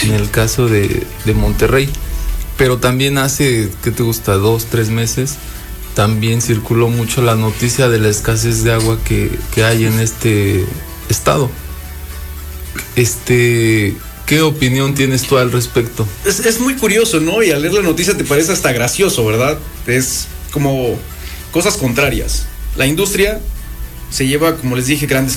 en el caso de Monterrey. Pero también hace, ¿qué te gusta? 2-3 meses, también circuló mucho la noticia de la escasez de agua que hay en este estado. ¿Qué opinión tienes tú al respecto? Es muy curioso, ¿no? Y al leer la noticia te parece hasta gracioso, ¿verdad? Es como cosas contrarias. La industria se lleva, como les dije, grandes